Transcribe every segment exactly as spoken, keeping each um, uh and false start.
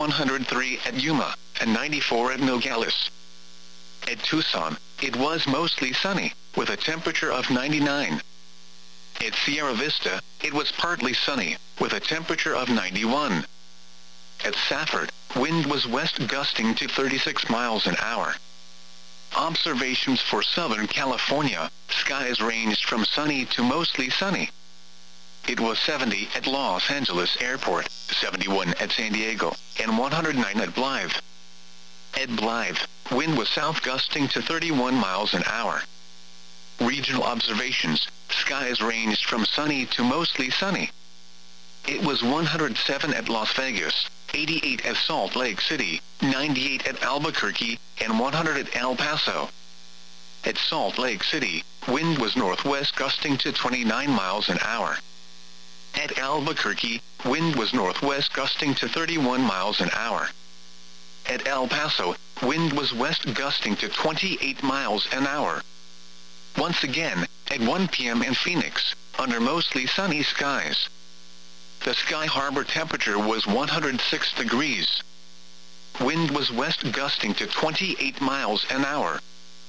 one hundred three at Yuma, and ninety-four at Nogales. At Tucson, it was mostly sunny, with a temperature of ninety-nine. At Sierra Vista, it was partly sunny, with a temperature of ninety-one. At Safford, wind was west gusting to thirty-six miles an hour. Observations for Southern California, skies ranged from sunny to mostly sunny. It was seventy at Los Angeles Airport, seventy-one at San Diego, and one hundred nine at Blythe. At Blythe, wind was south gusting to thirty-one miles an hour. Regional observations, skies ranged from sunny to mostly sunny. It was one hundred seven at Las Vegas, eighty-eight at Salt Lake City, ninety-eight at Albuquerque, and one hundred at El Paso. At Salt Lake City, wind was northwest gusting to twenty-nine miles an hour. At Albuquerque, wind was northwest gusting to thirty-one miles an hour. At El Paso, wind was west gusting to twenty-eight miles an hour. Once again, at one p m in Phoenix, under mostly sunny skies. The Sky Harbor temperature was one hundred six degrees. Wind was west gusting to twenty-eight miles an hour.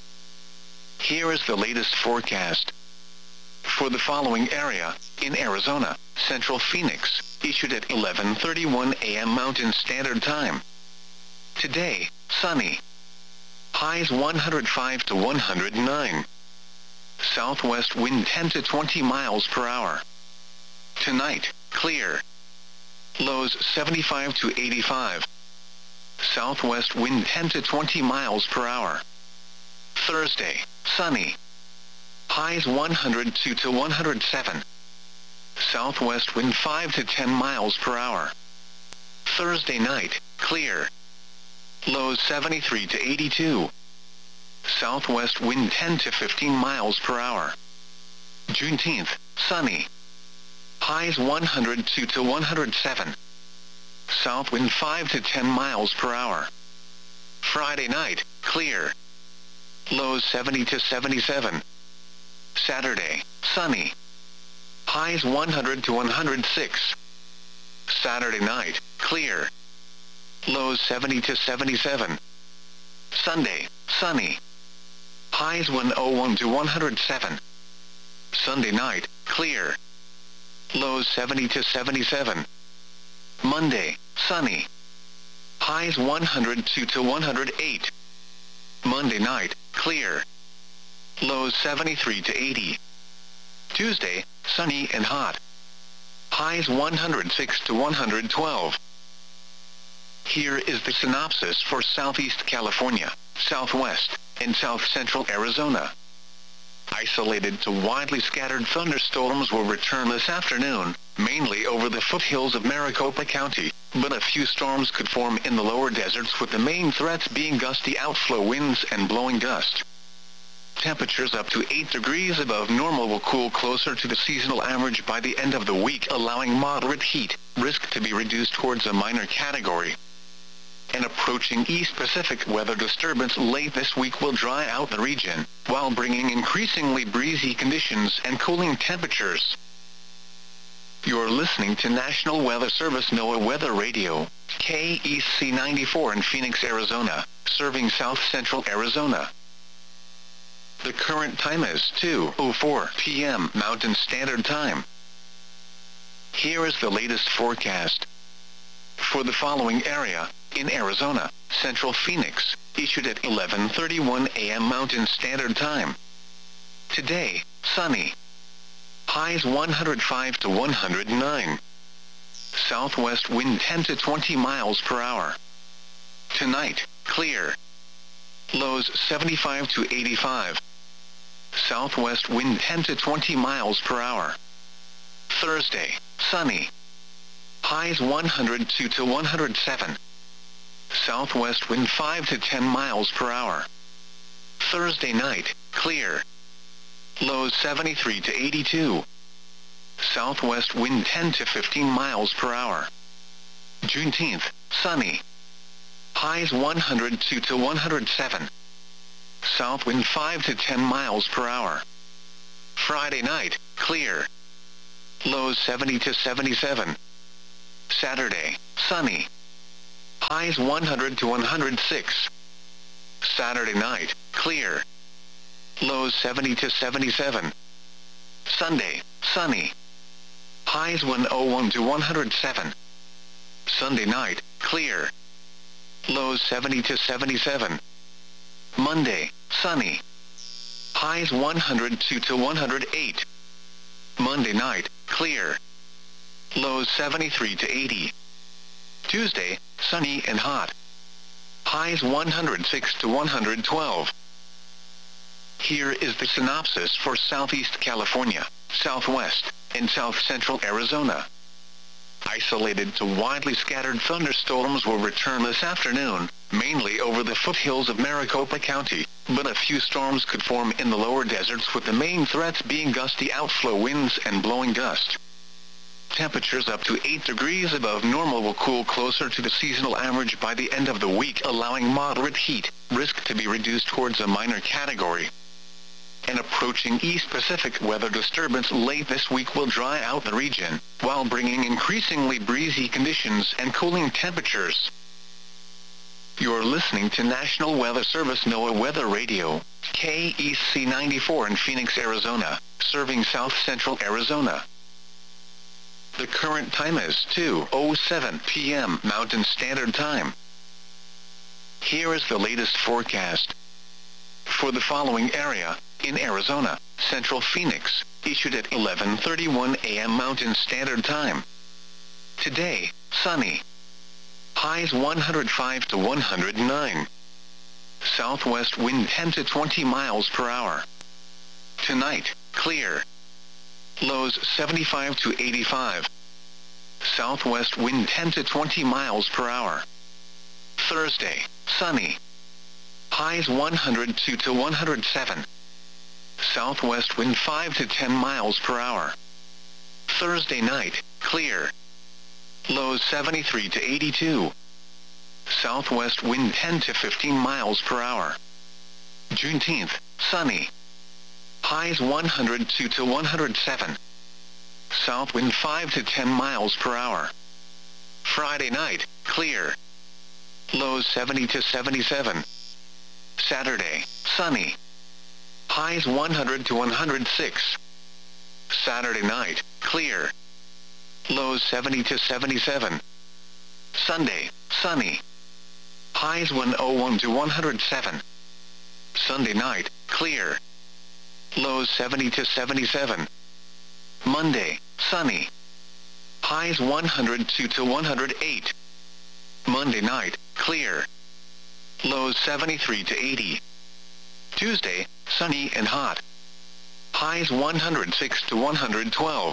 Here is the latest forecast. For the following area, in Arizona, Central Phoenix, issued at eleven thirty-one a m Mountain Standard Time. Today, sunny. Highs one hundred five to one hundred nine. Southwest wind ten to twenty miles per hour. Tonight, clear. Lows seventy-five to eighty-five. Southwest wind ten to twenty miles per hour. Thursday, sunny. Highs one hundred two to one hundred seven. Southwest wind five to ten miles per hour. Thursday night, clear. Lows seventy-three to eighty-two. Southwest wind ten to fifteen miles per hour. Juneteenth, sunny. Highs one hundred two to one hundred seven. South wind five to ten miles per hour. Friday night, clear. Lows seventy to seventy-seven. Saturday, sunny. Highs one hundred to one hundred six. Saturday night, clear. Lows seventy to seventy-seven. Sunday, sunny. Highs one oh one to one hundred seven. Sunday night, clear. Lows seventy to seventy-seven. Monday, sunny. Highs one hundred two to one hundred eight. Monday night, clear. Lows seventy-three to eighty. Tuesday, sunny and hot. Highs one hundred six to one hundred twelve. Here is the synopsis for Southeast California, Southwest, and South Central Arizona. Isolated to widely scattered thunderstorms will return this afternoon, mainly over the foothills of Maricopa County, but a few storms could form in the lower deserts, with the main threats being gusty outflow winds and blowing dust. Temperatures up to eight degrees above normal will cool closer to the seasonal average by the end of the week, allowing moderate heat risk to be reduced towards a minor category. An approaching East Pacific weather disturbance late this week will dry out the region, while bringing increasingly breezy conditions and cooling temperatures. You're listening to National Weather Service NOAA Weather Radio, K E C ninety-four in Phoenix, Arizona, serving South Central Arizona. The current time is two oh four p m Mountain Standard Time. Here is the latest forecast. For the following area, in Arizona, Central Phoenix, issued at eleven thirty-one a m Mountain Standard Time. Today, sunny. Highs one hundred five to one hundred nine. Southwest wind ten to twenty miles per hour. Tonight, clear. Lows seventy-five to eighty-five. Southwest wind ten to twenty miles per hour. Thursday, sunny. Highs one hundred two to one hundred seven. Southwest wind five to ten miles per hour. Thursday night, clear. Lows seventy-three to eighty-two. Southwest wind ten to fifteen miles per hour. Juneteenth, sunny. Highs one hundred two to one hundred seven. South wind five to ten miles per hour. Friday night, clear. Lows seventy to seventy-seven. Saturday, sunny. highs one hundred to one hundred six. Saturday night, clear. Lows seventy to seventy-seven. Sunday, sunny. Highs one oh one to one hundred seven. Sunday night, clear. Lows seventy to seventy-seven. Monday, sunny. Highs one hundred two to one hundred eight. Monday night, clear. Lows seventy-three to eighty. Tuesday, sunny and hot. Highs one hundred six to one hundred twelve. Here is the synopsis for Southeast California, Southwest, and South Central Arizona. Isolated to widely scattered thunderstorms will return this afternoon, mainly over the foothills of Maricopa County, but a few storms could form in the lower deserts, with the main threats being gusty outflow winds and blowing dust. Temperatures up to eight degrees above normal will cool closer to the seasonal average by the end of the week, allowing moderate heat risk to be reduced towards a minor category. An approaching East Pacific weather disturbance late this week will dry out the region, while bringing increasingly breezy conditions and cooling temperatures. You're listening to National Weather Service NOAA Weather Radio, K E C ninety-four in Phoenix, Arizona, serving South Central Arizona. The current time is two oh seven p m Mountain Standard Time. Here is the latest forecast. For the following area, in Arizona, Central Phoenix, issued at eleven thirty-one a m Mountain Standard Time. Today, sunny. Highs one hundred five to one hundred nine. Southwest wind ten to twenty miles per hour. Tonight, clear. Lows seventy-five to eighty-five. Southwest wind ten to twenty miles per hour. Thursday, sunny. Highs one hundred two to one hundred seven. Southwest wind five to ten miles per hour. Thursday night, clear. Lows seventy-three to eighty-two. Southwest wind ten to fifteen miles per hour. Juneteenth, sunny. Highs one hundred two to one hundred seven. South wind five to ten miles per hour. Friday night, clear. Lows seventy to seventy-seven. Saturday, sunny. Highs one hundred to one hundred six. Saturday night, clear. Lows seventy to seventy-seven. Sunday, sunny. Highs one oh one to one hundred seven. Sunday night, clear. Lows seventy to seventy-seven. Monday, sunny. Highs one hundred two to one hundred eight. Monday night, clear. Lows seventy-three to eighty. Tuesday, sunny and hot. Highs one hundred six to one hundred twelve.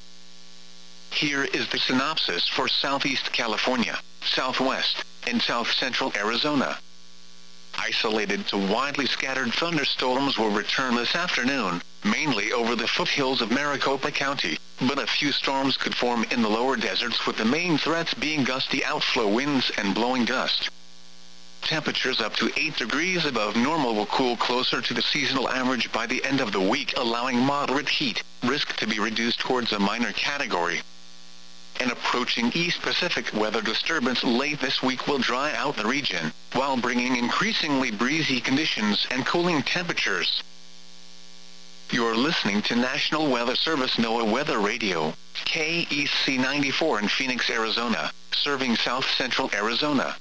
Here is the synopsis for Southeast California, Southwest, and South Central Arizona. Isolated to widely scattered thunderstorms will return this afternoon, mainly over the foothills of Maricopa County, but a few storms could form in the lower deserts, with the main threats being gusty outflow winds and blowing dust. Temperatures up to eight degrees above normal will cool closer to the seasonal average by the end of the week, allowing moderate heat risk to be reduced towards a minor category. An approaching East Pacific weather disturbance late this week will dry out the region, while bringing increasingly breezy conditions and cooling temperatures. You're listening to National Weather Service NOAA Weather Radio, K E C ninety-four in Phoenix, Arizona, serving South Central Arizona.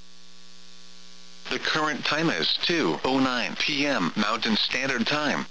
The current time is two oh nine p m Mountain Standard Time.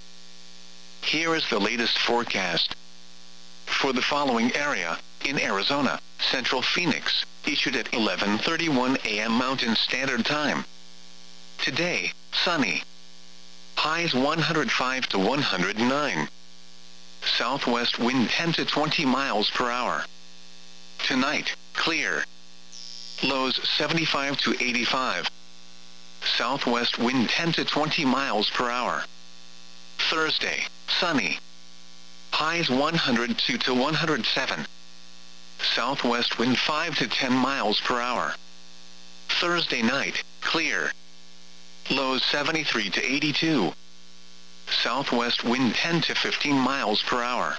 Here is the latest forecast. For the following area, in Arizona, Central Phoenix, issued at eleven thirty-one a m Mountain Standard Time. Today, sunny. Highs one hundred five to one hundred nine. Southwest wind ten to twenty miles per hour. Tonight, clear. Lows seventy-five to eighty-five. Southwest wind ten to twenty miles per hour. Thursday, sunny. Highs one hundred two to one hundred seven. Southwest wind five to ten miles per hour. Thursday night, clear. Lows seventy-three to eighty-two. Southwest wind ten to fifteen miles per hour.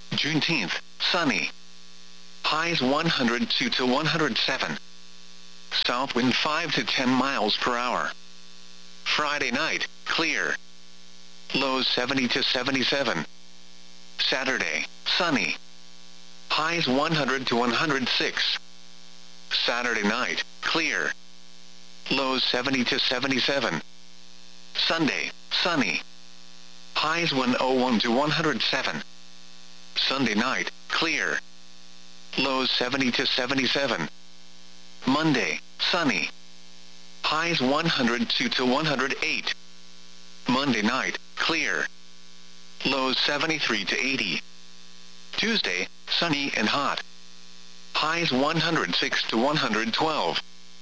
Juneteenth, sunny. Highs one hundred two to one hundred seven. south wind five to ten miles per hour. Friday night, clear. Lows seventy to seventy-seven. Saturday, sunny. Highs one hundred to one hundred six. Saturday night, clear. Lows seventy to seventy-seven. Sunday, sunny. Highs one oh one to one hundred seven. Sunday night, clear. Lows seventy to seventy-seven. Monday, sunny. Highs one hundred two to one hundred eight. Monday night, clear. Lows seventy-three to eighty. Tuesday, sunny and hot. Highs one hundred six to one hundred twelve.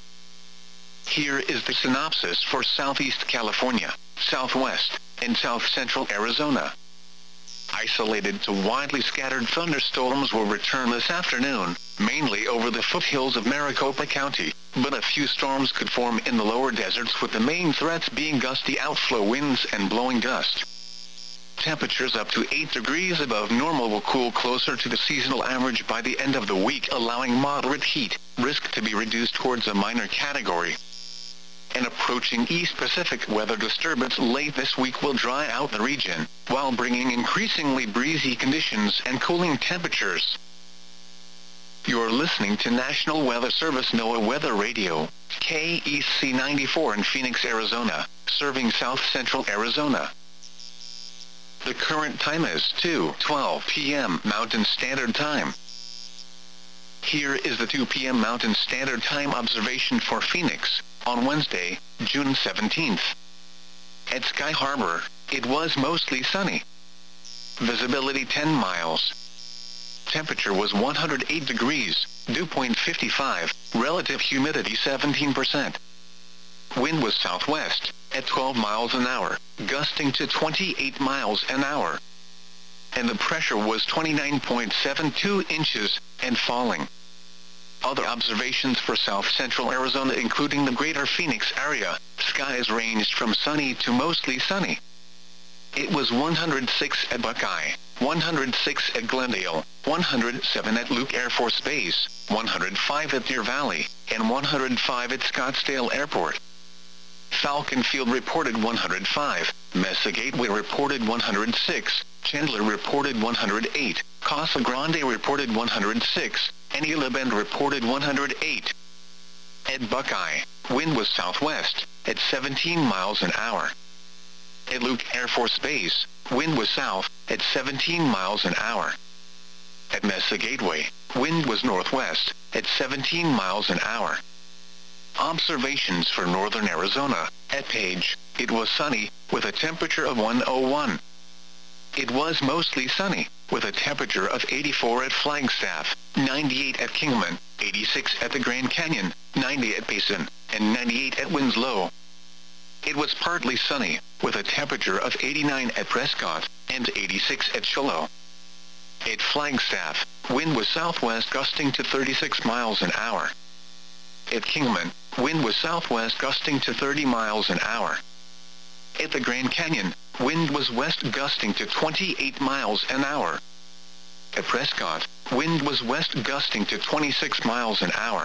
Here is the synopsis for Southeast California, Southwest, and South Central Arizona. Isolated to widely scattered thunderstorms will return this afternoon, mainly over the foothills of Maricopa County, but a few storms could form in the lower deserts, with the main threats being gusty outflow winds and blowing dust. Temperatures up to eight degrees above normal will cool closer to the seasonal average by the end of the week, allowing moderate heat risk to be reduced towards a minor category. An approaching East Pacific weather disturbance late this week will dry out the region, while bringing increasingly breezy conditions and cooling temperatures. You're listening to National Weather Service NOAA Weather Radio, K E C ninety-four in Phoenix, Arizona, serving South Central Arizona. The current time is two twelve p m Mountain Standard Time. Here is the two p m Mountain Standard Time observation for Phoenix, on Wednesday, June seventeenth. At Sky Harbor, it was mostly sunny. Visibility ten miles. Temperature was one hundred eight degrees, dew point fifty-five, relative humidity seventeen percent. Wind was southwest, at twelve miles an hour, gusting to twenty-eight miles an hour. And the pressure was twenty-nine point seven two inches, and falling. Other observations for South Central Arizona, including the greater Phoenix area, skies ranged from sunny to mostly sunny. It was one hundred six at Buckeye, one hundred six at Glendale, one hundred seven at Luke Air Force Base, one hundred five at Deer Valley, and one hundred five at Scottsdale Airport. Falcon Field reported one hundred five, Mesa Gateway reported one hundred six, Chandler reported one hundred eight, Casa Grande reported one hundred six, and Isla Bend reported one hundred eight. At Buckeye, wind was southwest, at seventeen miles an hour. At Luke Air Force Base, wind was south, at seventeen miles an hour. At Mesa Gateway, wind was northwest, at seventeen miles an hour. Observations for northern Arizona. At Page, it was sunny, with a temperature of one oh one. It was mostly sunny, with a temperature of eighty-four at Flagstaff, ninety-eight at Kingman, eighty-six at the Grand Canyon, ninety at Payson, and ninety-eight at Winslow. It was partly sunny, with a temperature of eighty-nine at Prescott, and eighty-six at Shiloh. At Flagstaff, wind was southwest gusting to thirty-six miles an hour. At Kingman, wind was southwest gusting to thirty miles an hour. At the Grand Canyon, wind was west gusting to twenty-eight miles an hour. At Prescott, wind was west gusting to twenty-six miles an hour.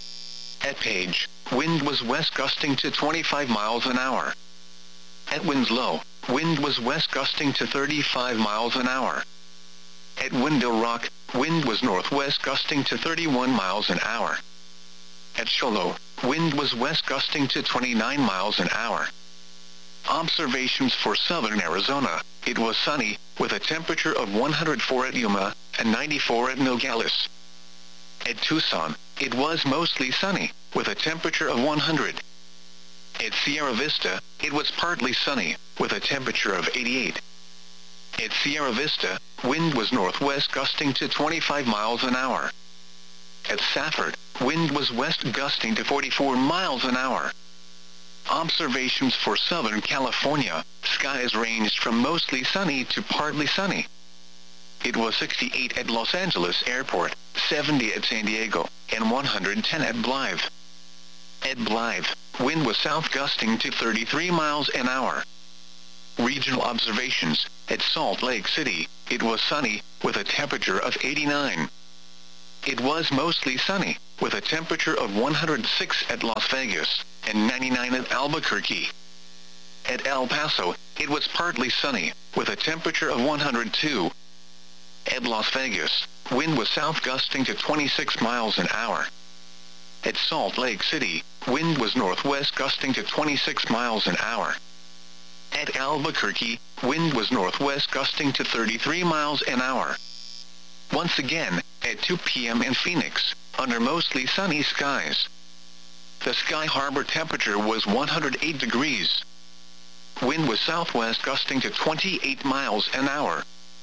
At Page, wind was west gusting to twenty-five miles an hour. At Winslow, wind was west gusting to thirty-five miles an hour. At Window Rock, wind was northwest gusting to thirty-one miles an hour. At Shiloh, wind was west gusting to twenty-nine miles an hour. Observations for southern Arizona. It was sunny, with a temperature of one hundred four at Yuma, and ninety-four at Nogales. At Tucson, it was mostly sunny, with a temperature of one hundred. At Sierra Vista, it was partly sunny, with a temperature of eighty-eight. At Sierra Vista, wind was northwest gusting to twenty-five miles an hour. At Safford, wind was west gusting to forty-four miles an hour. Observations for Southern California. Skies ranged from mostly sunny to partly sunny. It was sixty-eight at Los Angeles Airport, seventy at San Diego, and one hundred ten at Blythe. At Blythe, wind was south gusting to thirty-three miles an hour. Regional observations. At Salt Lake City, it was sunny, with a temperature of eighty-nine. It was mostly sunny, with a temperature of one hundred six at Las Vegas, and ninety-nine at Albuquerque. At El Paso, it was partly sunny, with a temperature of one hundred two. At Las Vegas, wind was south gusting to twenty-six miles an hour. At Salt Lake City, wind was northwest gusting to twenty-six miles an hour. At Albuquerque, wind was northwest gusting to thirty-three miles an hour. Once again, at two p m in Phoenix, under mostly sunny skies. The Sky Harbor temperature was one hundred eight degrees. Wind was southwest gusting to twenty-eight miles an hour.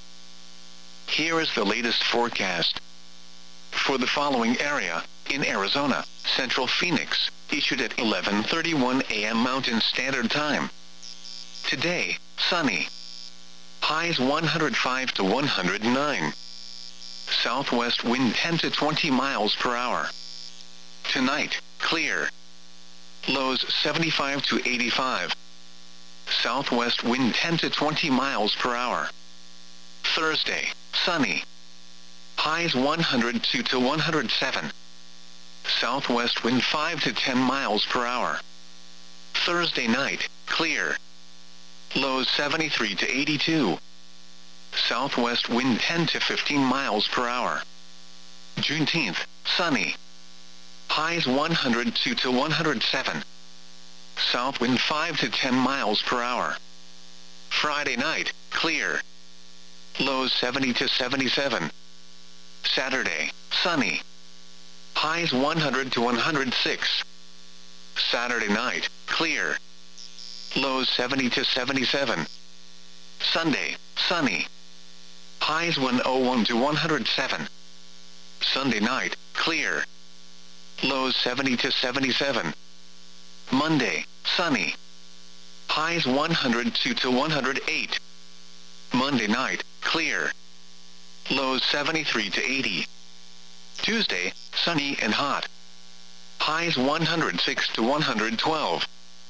Here is the latest forecast. For the following area, in Arizona, Central Phoenix, issued at eleven thirty-one a m Mountain Standard Time. Today, sunny. Highs one hundred five to one hundred nine. Southwest wind ten to twenty miles per hour. Tonight, clear. Lows seventy-five to eighty-five. Southwest wind ten to twenty miles per hour. Thursday, sunny. Highs one hundred two to one hundred seven. Southwest wind five to ten miles per hour. Thursday night, clear. Lows seventy-three to eighty-two. Southwest wind ten to fifteen miles per hour. Juneteenth, sunny. Highs one hundred two to one hundred seven. South wind five to ten miles per hour. Friday night, clear. Lows seventy to seventy-seven. Saturday, sunny. Highs one hundred to one hundred six. Saturday night, clear. Lows seventy to seventy-seven. Sunday, sunny. Highs one oh one to one hundred seven. Sunday night, clear. Lows seventy to seventy-seven. Monday, sunny. Highs one hundred two to one hundred eight. Monday night, clear. Lows seventy-three to eighty. Tuesday, sunny and hot. Highs one hundred six to one hundred twelve.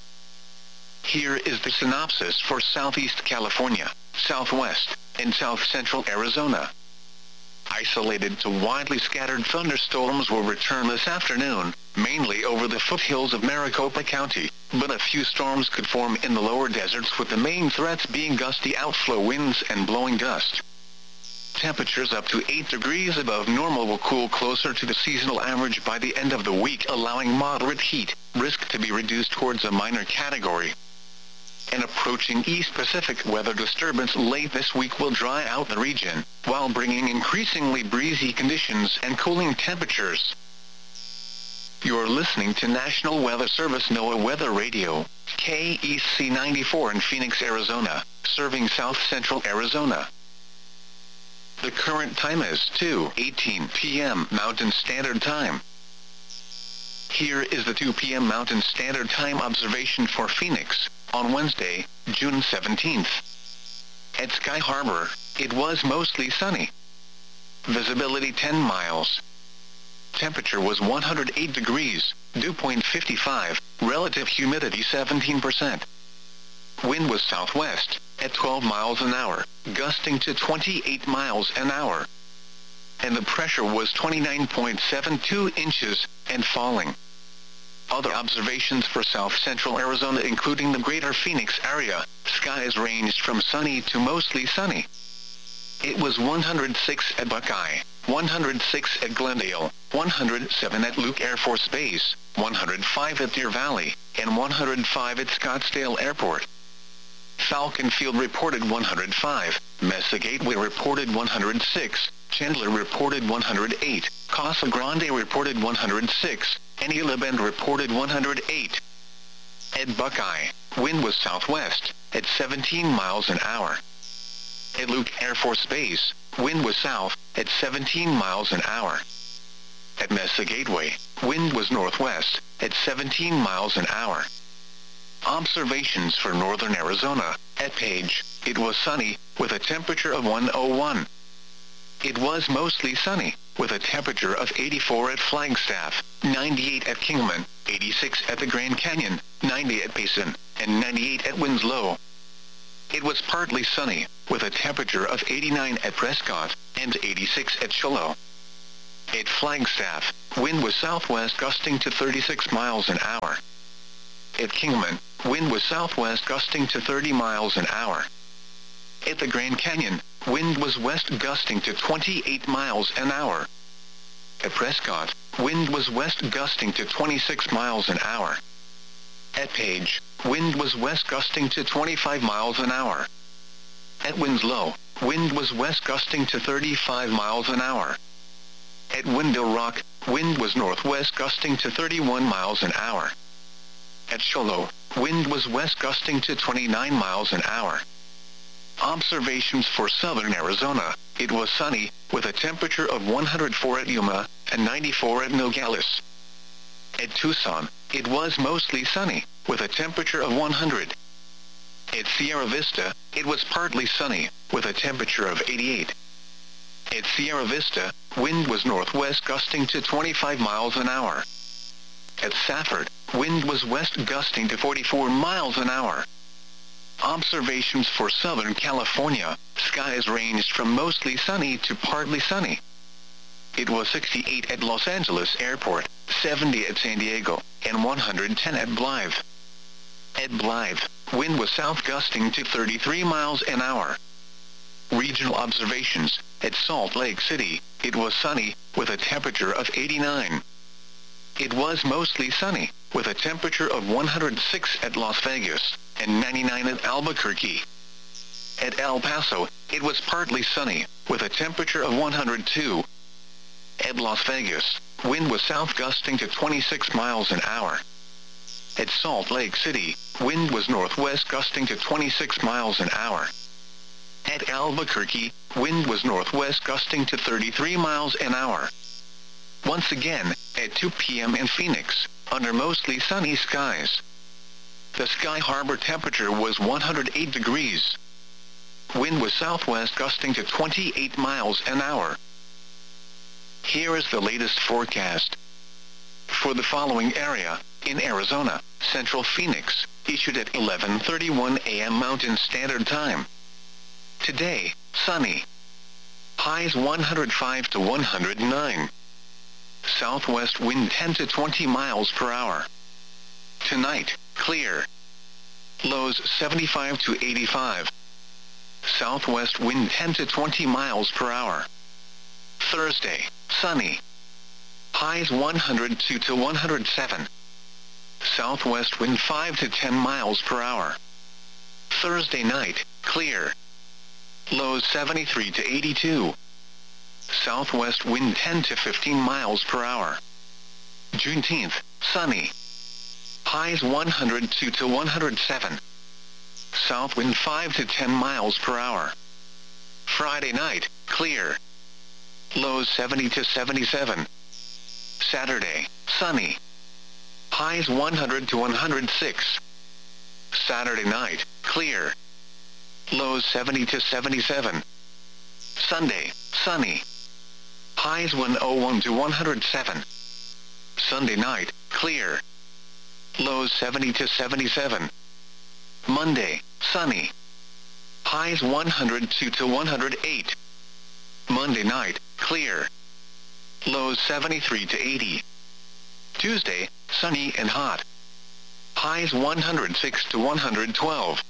Here is the synopsis for Southeast California, Southwest, and South Central Arizona. Isolated to widely scattered thunderstorms will return this afternoon, mainly over the foothills of Maricopa County, but a few storms could form in the lower deserts, with the main threats being gusty outflow winds and blowing dust. Temperatures up to eight degrees above normal will cool closer to the seasonal average by the end of the week, allowing moderate heat risk to be reduced towards a minor category. An approaching East Pacific weather disturbance late this week will dry out the region, while bringing increasingly breezy conditions and cooling temperatures. You're listening to National Weather Service NOAA Weather Radio, K E C ninety-four in Phoenix, Arizona, serving South Central Arizona. The current time is two eighteen p m Mountain Standard Time. Here is the two p m Mountain Standard Time observation for Phoenix, on Wednesday, June seventeenth. At Sky Harbor, it was mostly sunny. Visibility ten miles. Temperature was one hundred eight degrees, dew point fifty-five, relative humidity seventeen percent. Wind was southwest, at twelve miles an hour, gusting to twenty-eight miles an hour. And the pressure was twenty-nine point seven two inches, and falling. Other observations for South Central Arizona, including the greater Phoenix area, skies ranged from sunny to mostly sunny. It was one hundred six at Buckeye, one hundred six at Glendale, one hundred seven at Luke Air Force Base, one hundred five at Deer Valley, and one hundred five at Scottsdale Airport. Falcon Field reported one hundred five, Mesa Gateway reported one hundred six, Chandler reported one hundred eight, Casa Grande reported one hundred six, and Isla Bend reported one hundred eight. At Buckeye, wind was southwest, at seventeen miles an hour. At Luke Air Force Base, wind was south, at seventeen miles an hour. At Mesa Gateway, wind was northwest, at seventeen miles an hour. Observations for northern Arizona, at Page, it was sunny, with a temperature of one oh one. It was mostly sunny, with a temperature of eighty-four at Flagstaff, ninety-eight at Kingman, eighty-six at the Grand Canyon, ninety at Payson, and ninety-eight at Winslow. It was partly sunny, with a temperature of eighty-nine at Prescott, and eighty-six at Shiloh. At Flagstaff, wind was southwest gusting to thirty-six miles an hour. At Kingman, wind was southwest gusting to thirty miles an hour. At the Grand Canyon, wind was west gusting to twenty-eight miles an hour. At Prescott, wind was west gusting to twenty-six miles an hour. At Page, wind was west gusting to twenty-five miles an hour. At Winslow, wind was west gusting to thirty-five miles an hour. At Window Rock, wind was northwest gusting to thirty-one miles an hour. At Show Low, wind was west gusting to twenty-nine miles an hour. Observations for southern Arizona: it was sunny, with a temperature of one hundred four at Yuma and ninety-four at Nogales. At Tucson, it was mostly sunny, with a temperature of one hundred. At Sierra Vista, it was partly sunny, with a temperature of eighty-eight. At Sierra Vista, wind was northwest gusting to twenty-five miles an hour. At Safford, wind was west gusting to forty-four miles an hour. Observations for Southern California: skies ranged from mostly sunny to partly sunny. It was sixty-eight at Los Angeles Airport, seventy at San Diego, and one hundred ten at Blythe. At Blythe, wind was south gusting to thirty-three miles an hour. Regional observations: at Salt Lake City, it was sunny, with a temperature of eighty-nine. It was mostly sunny, with a temperature of one hundred six at Las Vegas, and ninety-nine at Albuquerque. At El Paso, it was partly sunny, with a temperature of one hundred two. At Las Vegas, wind was south gusting to twenty-six miles an hour. At Salt Lake City, wind was northwest gusting to twenty-six miles an hour. At Albuquerque, wind was northwest gusting to thirty-three miles an hour. Once again, at two p m in Phoenix, under mostly sunny skies. The Sky Harbor temperature was one hundred eight degrees. Wind was southwest gusting to twenty-eight miles an hour. Here is the latest forecast. For the following area, in Arizona, Central Phoenix, issued at eleven thirty-one a m Mountain Standard Time. Today, sunny. Highs one hundred five to one hundred nine. Southwest wind ten to twenty miles per hour. Tonight, clear. Lows seventy-five to eighty-five. Southwest wind ten to twenty miles per hour. Thursday, sunny. Highs one hundred two to one hundred seven. Southwest wind five to ten miles per hour. Thursday night, clear. Lows seventy-three to eighty-two. Southwest wind ten to fifteen miles per hour. Juneteenth, sunny. Highs one hundred two to one hundred seven. South wind five to ten miles per hour. Friday night, clear. Lows seventy to seventy-seven. Saturday, sunny. Highs one hundred to one hundred six. Saturday night, clear. Lows seventy to seventy-seven. Sunday, sunny. Highs one oh one to one hundred seven. Sunday night, clear. Lows seventy to seventy-seven. Monday, sunny. Highs one hundred two to one hundred eight. Monday night, clear. Lows seventy-three to eighty. Tuesday, sunny and hot. Highs one hundred six to one hundred twelve.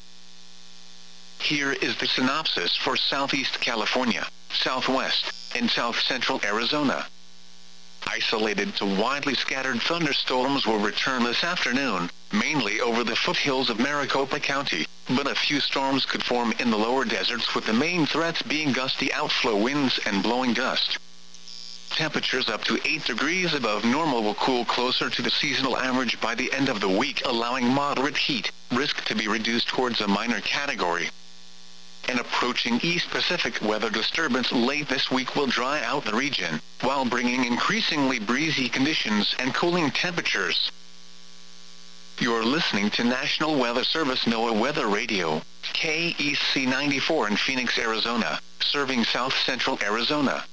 Here is the synopsis for Southeast California, Southwest, and South Central Arizona. Isolated to widely scattered thunderstorms will return this afternoon, mainly over the foothills of Maricopa County, but a few storms could form in the lower deserts, with the main threats being gusty outflow winds and blowing dust. Temperatures up to eight degrees above normal will cool closer to the seasonal average by the end of the week, allowing moderate heat risk to be reduced towards a minor category. An approaching East Pacific weather disturbance late this week will dry out the region, while bringing increasingly breezy conditions and cooling temperatures. You're listening to National Weather Service NOAA Weather Radio, K E C ninety-four in Phoenix, Arizona, serving South Central Arizona.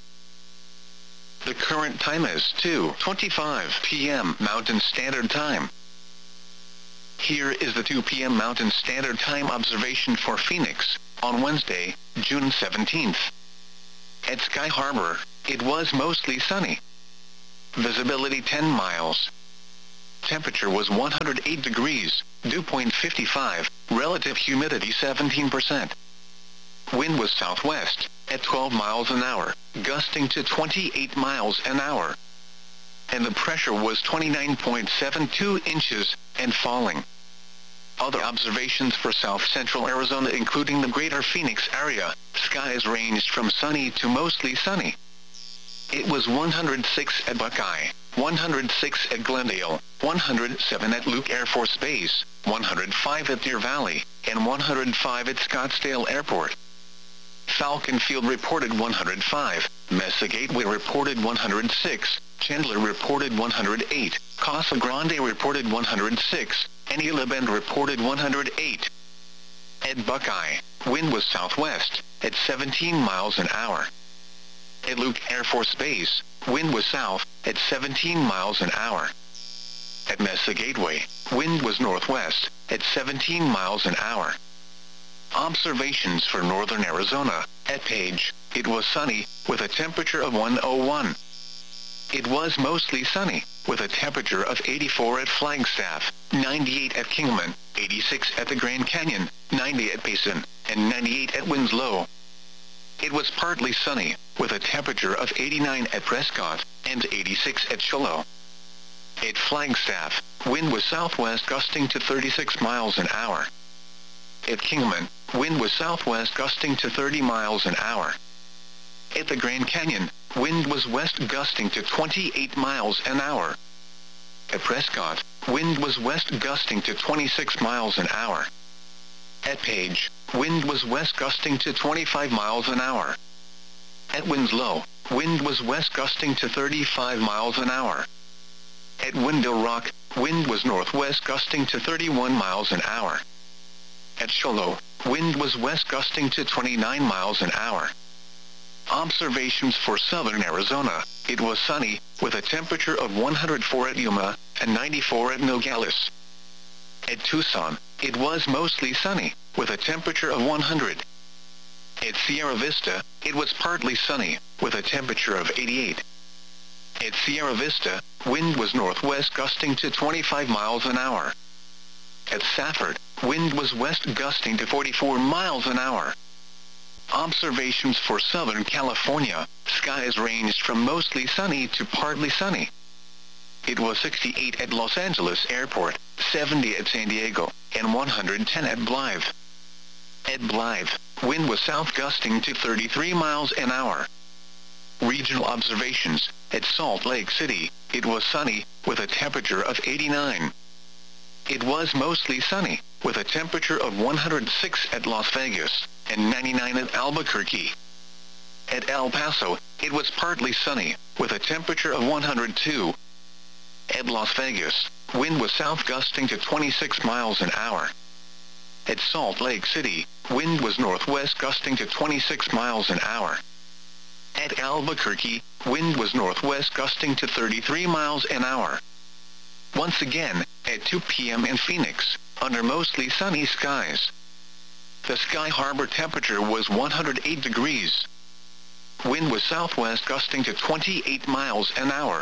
The current time is two twenty-five p m Mountain Standard Time. Here is the two p m Mountain Standard Time observation for Phoenix, on Wednesday, June seventeenth. At Sky Harbor, it was mostly sunny, Visibility ten miles. Temperature was one hundred eight degrees, dew point fifty-five, relative humidity seventeen percent. Wind was southwest, at twelve miles an hour, gusting to twenty-eight miles an hour. And the pressure was twenty-nine point seven two inches, and falling. Other observations for south-central Arizona including the greater Phoenix area, skies ranged from sunny to mostly sunny. It was one hundred six at Buckeye, one hundred six at Glendale, one hundred seven at Luke Air Force Base, one hundred five at Deer Valley, and one hundred five at Scottsdale Airport. Falcon Field reported one hundred five, Mesa Gateway reported one hundred six, Chandler reported one hundred eight, Casa Grande reported one hundred six, and Isla Bend reported one hundred eight. At Buckeye, wind was southwest, at seventeen miles an hour. At Luke Air Force Base, wind was south, at seventeen miles an hour. At Mesa Gateway, wind was northwest, at seventeen miles an hour. Observations for northern Arizona, at Page, it was sunny, with a temperature of one oh one. It was mostly sunny, with a temperature of eighty-four at Flagstaff, ninety-eight at Kingman, eighty-six at the Grand Canyon, ninety at Payson, and ninety-eight at Winslow. It was partly sunny, with a temperature of eighty-nine at Prescott, and eighty-six at Shiloh. At Flagstaff, wind was southwest gusting to thirty-six miles an hour. At Kingman, wind was southwest gusting to thirty miles an hour. At the Grand Canyon, wind was west gusting to twenty-eight miles an hour. At Prescott, wind was west gusting to twenty-six miles an hour. At Page, wind was west gusting to twenty-five miles an hour. At Winslow, wind was west gusting to thirty-five miles an hour. At Window Rock, wind was northwest gusting to thirty-one miles an hour. At Shiloh, wind was west gusting to twenty-nine miles an hour. Observations for southern Arizona, it was sunny, with a temperature of one hundred four at Yuma, and ninety-four at Nogales. At Tucson, it was mostly sunny, with a temperature of one hundred. At Sierra Vista, it was partly sunny, with a temperature of eighty-eight. At Sierra Vista, wind was northwest gusting to twenty-five miles an hour. At Safford, wind was west gusting to forty-four miles an hour. Observations for Southern California, skies ranged from mostly sunny to partly sunny. It was sixty-eight at Los Angeles Airport, seventy at San Diego, and one hundred ten at Blythe. At Blythe, wind was south gusting to thirty-three miles an hour. Regional observations, at Salt Lake City, it was sunny, with a temperature of eighty-nine. It was mostly sunny, with a temperature of one hundred six at Las Vegas, and ninety-nine at Albuquerque. At El Paso, it was partly sunny, with a temperature of one hundred two. At Las Vegas, wind was south gusting to twenty-six miles an hour. At Salt Lake City, wind was northwest gusting to twenty-six miles an hour. At Albuquerque, wind was northwest gusting to thirty-three miles an hour. Once again, at two p m in Phoenix, under mostly sunny skies. The Sky Harbor temperature was one hundred eight degrees. Wind was southwest gusting to twenty-eight miles an hour.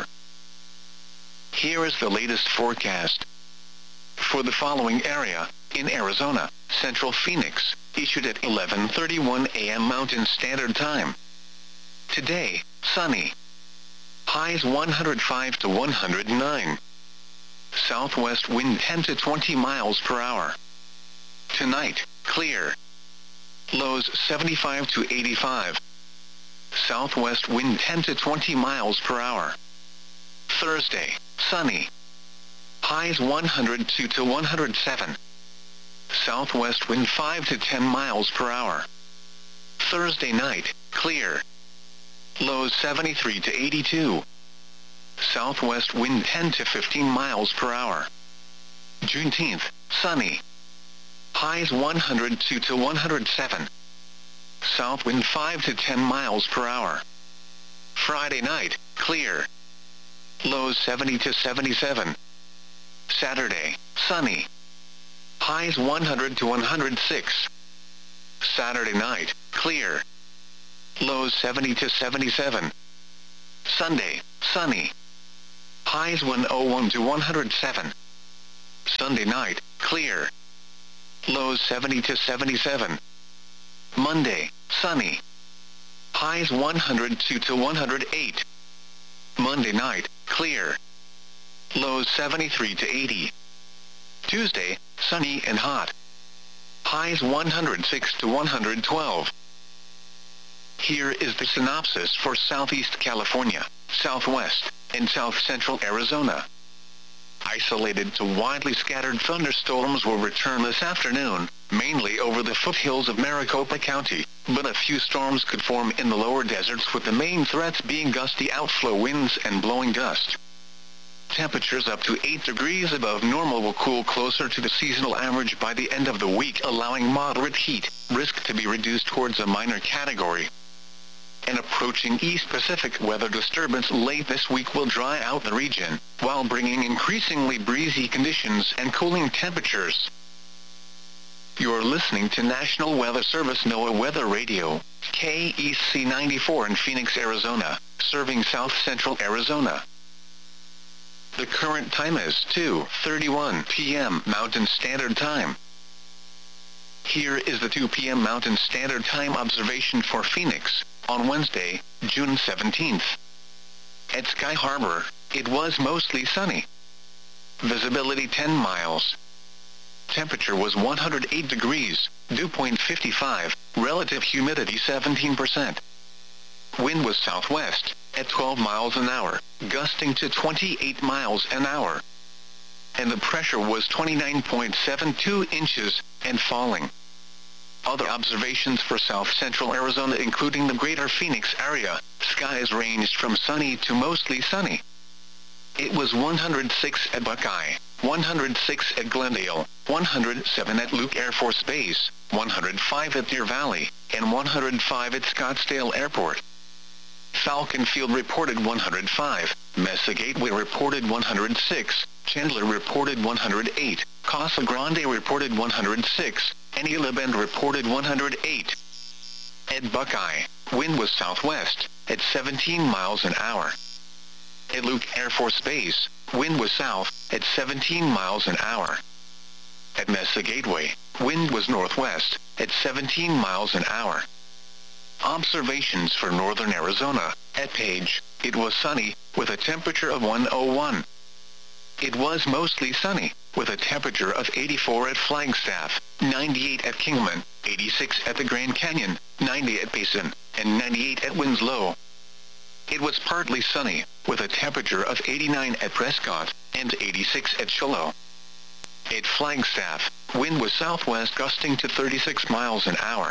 Here is the latest forecast. For the following area, in Arizona, Central Phoenix, issued at eleven thirty-one a m Mountain Standard Time. Today, sunny. Highs one hundred five to one hundred nine. Southwest wind ten to twenty miles per hour. Tonight, clear. Lows seventy-five to eighty-five. Southwest wind ten to twenty miles per hour. Thursday, sunny. Highs one hundred two to one hundred seven. Southwest wind five to ten miles per hour. Thursday night, clear. Lows seventy-three to eighty-two. Southwest wind ten to fifteen miles per hour. Juneteenth, sunny. Highs one hundred two to one hundred seven. South wind five to ten miles per hour. Friday night, clear. Lows seventy to seventy-seven. Saturday, sunny. Highs one hundred to one hundred six. Saturday night, clear. Lows seventy to seventy-seven. Sunday, sunny. Highs one oh one to one hundred seven. Sunday night, clear. Lows seventy to seventy-seven. Monday, sunny. Highs one hundred two to one hundred eight. Monday night, clear. Lows seventy-three to eighty. Tuesday, sunny and hot. Highs one hundred six to one hundred twelve. Here is the synopsis for Southeast California, Southwest, and South Central Arizona. Isolated to widely scattered thunderstorms will return this afternoon, mainly over the foothills of Maricopa County, but a few storms could form in the lower deserts, with the main threats being gusty outflow winds and blowing dust. Temperatures up to eight degrees above normal will cool closer to the seasonal average by the end of the week, allowing moderate heat risk to be reduced towards a minor category. An approaching East Pacific weather disturbance late this week will dry out the region, while bringing increasingly breezy conditions and cooling temperatures. You're listening to National Weather Service NOAA Weather Radio, K E C ninety-four in Phoenix, Arizona, serving South Central Arizona. The current time is two thirty-one p m Mountain Standard Time. Here is the two p m Mountain Standard Time observation for Phoenix on Wednesday, June seventeenth. At Sky Harbor, it was mostly sunny. Visibility ten miles. Temperature was one hundred eight degrees, dew point fifty-five, relative humidity seventeen percent. Wind was southwest, at twelve miles an hour, gusting to twenty-eight miles an hour. And the pressure was twenty-nine point seven two inches, and falling. Other observations for South Central Arizona, including the greater Phoenix area, skies ranged from sunny to mostly sunny. It was one hundred six at Buckeye, one hundred six at Glendale, one hundred seven at Luke Air Force Base, one hundred five at Deer Valley, and one hundred five at Scottsdale Airport. Falcon Field reported one hundred five, Mesa Gateway reported one hundred six, Chandler reported one hundred eight, Casa Grande reported one hundred six, and Gila Bend reported one hundred eight. At Buckeye, wind was southwest, at seventeen miles an hour. At Luke Air Force Base, wind was south, at seventeen miles an hour. At Mesa Gateway, wind was northwest, at seventeen miles an hour. Observations for northern Arizona. At Page, it was sunny, with a temperature of one oh one. It was mostly sunny, with a temperature of eighty-four at Flagstaff, ninety-eight at Kingman, eighty-six at the Grand Canyon, ninety at Payson, and ninety-eight at Winslow. It was partly sunny, with a temperature of eighty-nine at Prescott, and eighty-six at Shiloh. At Flagstaff, wind was southwest gusting to thirty-six miles an hour.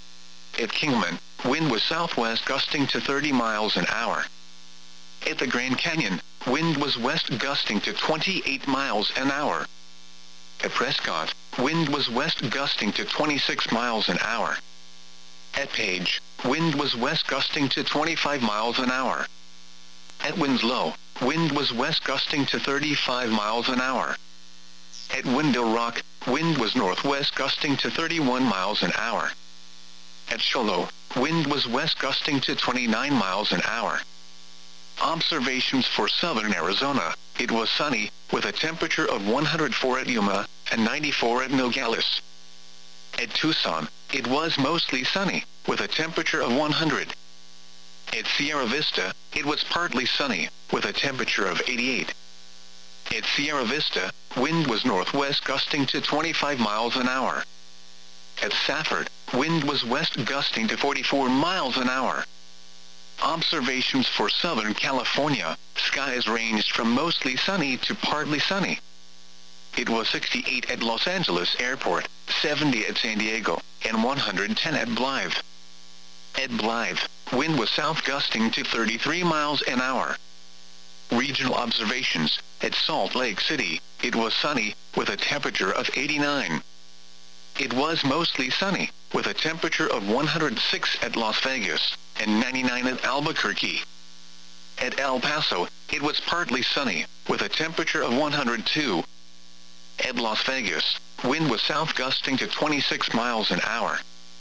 At Kingman, wind was southwest gusting to thirty miles an hour. At the Grand Canyon, wind was west gusting to twenty-eight miles an hour. At Prescott, wind was west gusting to twenty-six miles an hour. At Page, wind was west gusting to twenty-five miles an hour. At Winslow, wind was west gusting to thirty-five miles an hour. At Window Rock, wind was northwest gusting to thirty-one miles an hour. At Shiloh, wind was west gusting to twenty-nine miles an hour. Observations for southern Arizona. It was sunny, with a temperature of one hundred four at Yuma, and ninety-four at Nogales. At Tucson, it was mostly sunny, with a temperature of one hundred. At Sierra Vista, it was partly sunny, with a temperature of eighty-eight. At Sierra Vista, wind was northwest gusting to twenty-five miles an hour. At Safford, wind was west gusting to forty-four miles an hour. Observations for Southern California. Skies ranged from mostly sunny to partly sunny. It was sixty-eight at Los Angeles Airport, seventy at San Diego, and one hundred ten at Blythe. At Blythe, wind was south gusting to thirty-three miles an hour. Regional observations. At Salt Lake City, it was sunny, with a temperature of eighty-nine. It was mostly sunny, with a temperature of one hundred six at Las Vegas, and ninety-nine at Albuquerque. At El Paso, it was partly sunny, with a temperature of one hundred two. At Las Vegas, wind was south gusting to twenty-six miles an hour.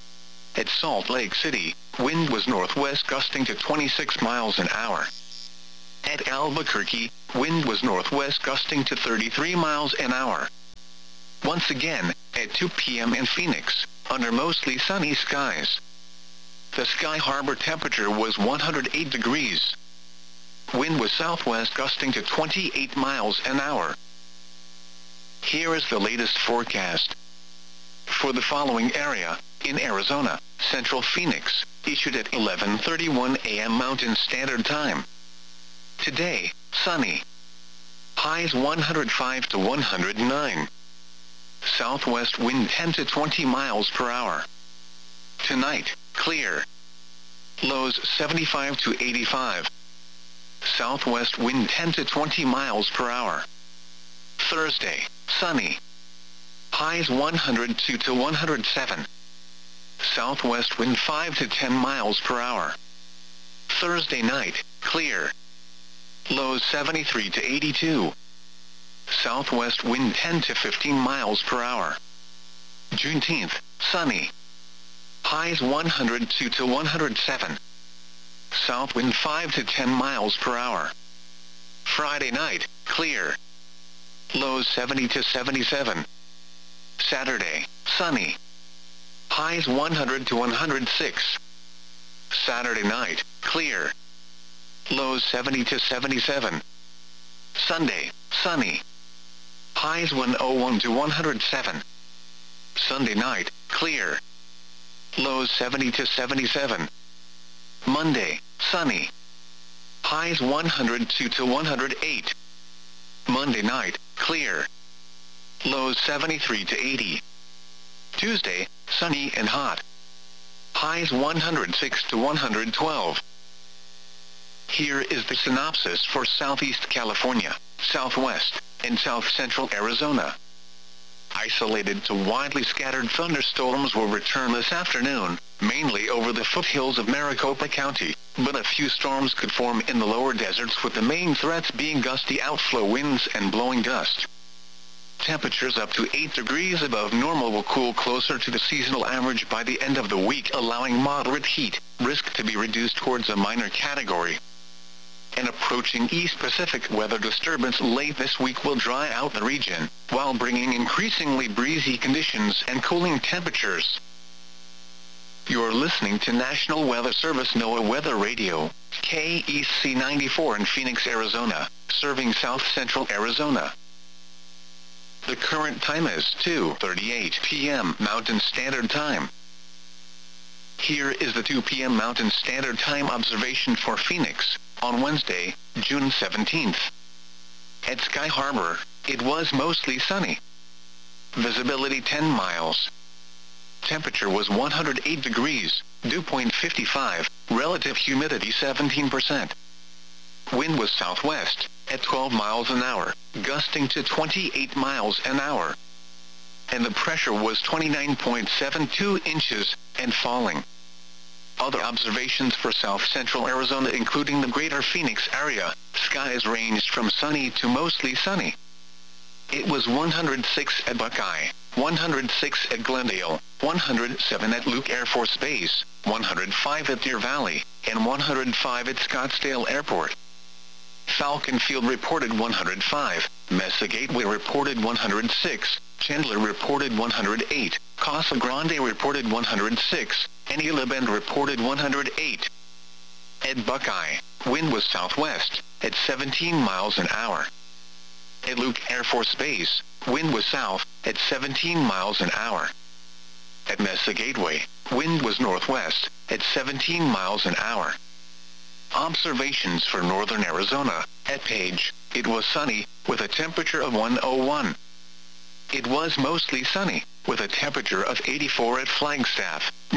At Salt Lake City, wind was northwest gusting to twenty-six miles an hour. At Albuquerque, wind was northwest gusting to thirty-three miles an hour. Once again, at two p m in Phoenix, under mostly sunny skies. The Sky Harbor temperature was one hundred eight degrees. Wind was southwest gusting to twenty-eight miles an hour. Here is the latest forecast. For the following area, in Arizona, Central Phoenix, issued at eleven thirty-one a m Mountain Standard Time. Today, sunny. Highs one hundred five to one hundred nine. Southwest wind ten to twenty miles per hour. Tonight, clear. Lows seventy-five to eighty-five. Southwest wind ten to twenty miles per hour. Thursday, sunny. Highs one hundred two to one hundred seven. Southwest wind five to ten miles per hour. Thursday night, clear. Lows seventy-three to eighty-two. Southwest wind ten to fifteen miles per hour. Juneteenth, sunny. Highs one hundred two to one hundred seven. South wind five to ten miles per hour. Friday night, clear. Lows seventy to seventy-seven. Saturday, sunny. Highs one hundred to one hundred six. Saturday night, clear. Lows seventy to seventy-seven. Sunday, sunny. Highs one oh one to one hundred seven. Sunday night, clear. Lows seventy to seventy-seven. Monday, sunny. Highs one hundred two to one hundred eight. Monday night, clear. Lows seventy-three to eighty. Tuesday, sunny and hot. Highs one hundred six to one hundred twelve. Here is the synopsis for Southeast California, Southwest, and South Central Arizona. Isolated to widely scattered thunderstorms will return this afternoon, mainly over the foothills of Maricopa County, but a few storms could form in the lower deserts, with the main threats being gusty outflow winds and blowing dust. Temperatures up to eight degrees above normal will cool closer to the seasonal average by the end of the week, allowing moderate heat risk to be reduced towards a minor category. An approaching East Pacific weather disturbance late this week will dry out the region, while bringing increasingly breezy conditions and cooling temperatures. You're listening to National Weather Service NOAA Weather Radio, K E C ninety-four in Phoenix, Arizona, serving South Central Arizona. The current time is two thirty-eight p m Mountain Standard Time. Here is the two p m Mountain Standard Time observation for Phoenix, on Wednesday, June seventeenth. At Sky Harbor, it was mostly sunny. Visibility ten miles. Temperature was one hundred eight degrees, dew point fifty-five, relative humidity seventeen percent. Wind was southwest, at twelve miles an hour, gusting to twenty-eight miles an hour. And the pressure was twenty-nine point seven two inches, and falling. Other observations for South Central Arizona, including the greater Phoenix area, skies ranged from sunny to mostly sunny. It was one hundred six at Buckeye, one hundred six at Glendale, one hundred seven at Luke Air Force Base, one hundred five at Deer Valley, and one hundred five at Scottsdale Airport. Falcon Field reported one hundred five, Mesa Gateway reported one hundred six, Chandler reported one hundred eight, Casa Grande reported one hundred six, and Isla Bend reported one hundred eight. At Buckeye, wind was southwest, at seventeen miles an hour. At Luke Air Force Base, wind was south, at seventeen miles an hour. At Mesa Gateway, wind was northwest, at seventeen miles an hour. Observations for northern Arizona. At Page, it was sunny, with a temperature of one oh one. It was mostly sunny, with a temperature of eighty-four at Flagstaff.